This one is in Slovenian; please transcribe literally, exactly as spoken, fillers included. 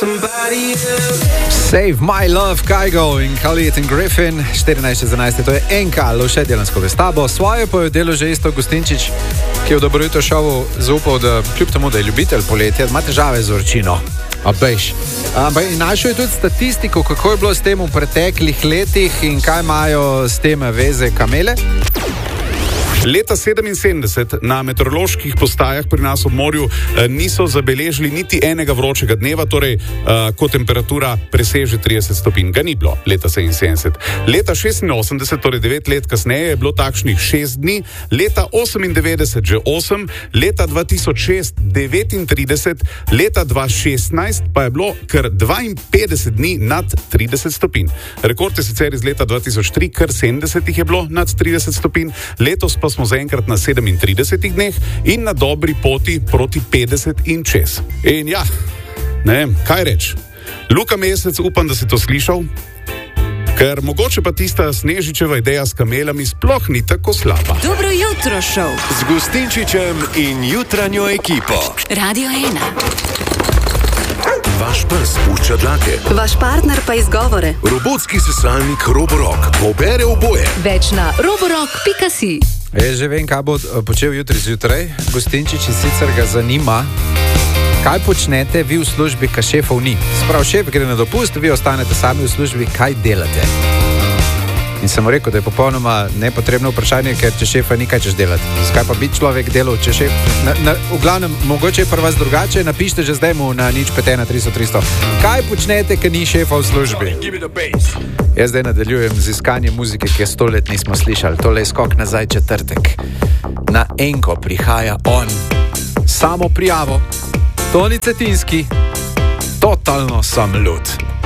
Save My Love, Kygo in Khalid in Griffin, štirinajst sedemnajst, to je Enka, Lovše Delansko s tabo. Svoje pa je delo že isto Gustinčič, ki je v Dobro jutro šovu zaupal, da kljub temu, da je ljubitelj poletja, ima težave z vročino. A bejš. Ampak našel je tudi statistiko, kako je bilo s tem v preteklih letih in kaj imajo s tem veze kamele. Leta sedeminsedemdeset na meteoroloških postajah pri nas ob morju eh, niso zabeležili niti enega vročega dneva, torej eh, ko temperatura preseže trideset stopinj. Ga ni bilo leta sedeminsedemdeset. Leta šestinosemdeset, torej devet let kasneje, je bilo takšnih šest dni, leta osemindevetdeset že osem, leta dva tisoč šest devetintrideset, leta dva tisoč šestnajst pa je bilo kar dvainpetdeset dni nad trideset stopinj. Rekord je sicer iz leta dva tisoč tri, kar sedemdeset jih je bilo nad trideset stopinj, letos pa smo zaenkrat na sedemintridesetih dneh in na dobri poti proti petdeset in čez. In ja, ne vem, kaj reč. Luka Mesec, upam, da si to slišal, ker mogoče pa tista Snežičeva ideja s kamelami sploh ni tako slaba. Dobro jutro, šov. Z Gustinčičem in jutranjo ekipo. Radio ena. Vaš pes pušča dlake. Vaš partner pa izgovore. Robotski sesalnik Roborock pobere oboje. Več na roborock pika si. Jaz že vem, kaj bo počel jutri zjutraj. Gustinčič, sicer ga zanima, kaj počnete vi v službi, ka šefov ni. Sprav, šef gre na dopust, vi ostanete sami v službi, kaj delate? In sem mu rekel, da je popolnoma nepotrebno vprašanje, ker če šefa ni, kaj češ delati. Zakaj pa bi človek delal, če šef... Na, na, v glavnem, mogoče je pri vas drugače, napište že zdaj mu na nič pet ena tristo tristo. Kaj počnete, ker ni šefa v službi? Jaz zdaj nadaljujem z iskanjem muzike, ki je sto let nismo slišali. Tole je skok nazaj četrtek. Na Enko prihaja on. Samo prijavo. Toni Cetinski. Totalno sem lud.